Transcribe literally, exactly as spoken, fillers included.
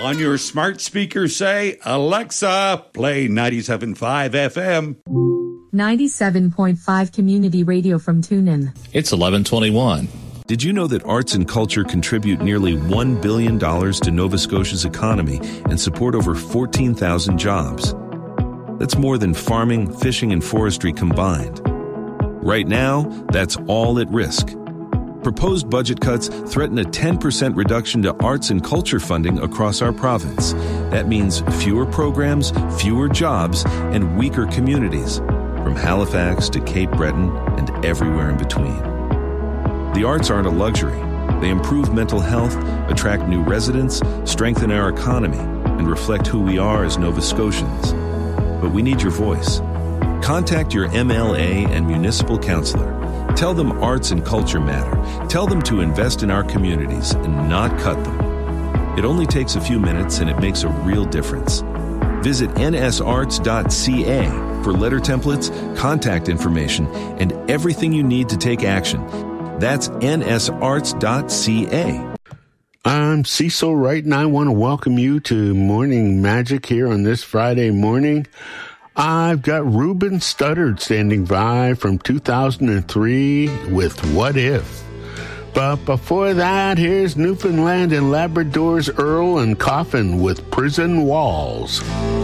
On your smart speaker, say, Alexa, play ninety-seven point five F M. ninety-seven point five Community Radio from TuneIn. It's eleven twenty-one. Did you know that arts and culture contribute nearly one billion dollars to Nova Scotia's economy and support over fourteen thousand jobs? That's more than farming, fishing, and forestry combined. Right now, that's all at risk. Proposed budget cuts threaten a ten percent reduction to arts and culture funding across our province. That means fewer programs, fewer jobs, and weaker communities, from Halifax to Cape Breton and everywhere in between. The arts aren't a luxury. They improve mental health, attract new residents, strengthen our economy, and reflect who we are as Nova Scotians. But we need your voice. Contact your M L A and municipal councillor. Tell them arts and culture matter. Tell them to invest in our communities and not cut them. It only takes a few minutes and it makes a real difference. Visit N S arts dot C A for letter templates, contact information, and everything you need to take action. That's N S arts dot C A. I'm Cecil Wright, and I want to welcome you to Morning Magic here on this Friday morning. I've got Ruben Studdard standing by from two thousand three with What If. But before that, here's Newfoundland and Labrador's Earl and Coffin with Prison Walls.